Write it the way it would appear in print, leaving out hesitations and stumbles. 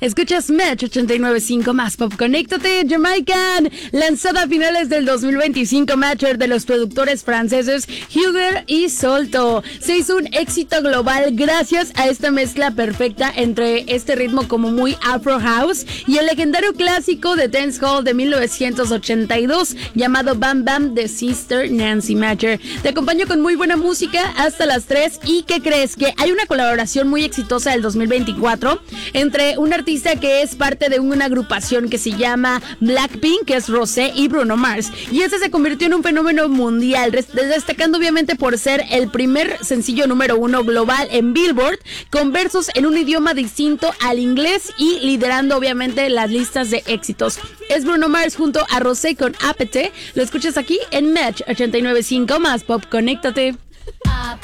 Escuchas Match 89.5 más Pop. Conéctate, Jamaican. Lanzada a finales del 2025, Matcher de los productores franceses Huger y Solto. Se hizo un éxito global gracias a esta mezcla perfecta entre este ritmo como muy Afro House y el legendario clásico de dancehall de 1982 llamado Bam Bam de Sister Nancy Matcher. Te acompaño con muy buena música hasta las 3. ¿Y qué crees? Que hay una colaboración muy exitosa del 2024 entre un artista que es parte de una agrupación que se llama Blackpink, que es Rosé, y Bruno Mars. Y este se convirtió en un fenómeno mundial, destacando obviamente por ser el primer sencillo número 1 global en Billboard, con versos en un idioma distinto al inglés y liderando obviamente las listas de éxitos. Es Bruno Mars junto a Rosé con Apete. Lo escuchas aquí en Match 89.5 más Pop. Conéctate.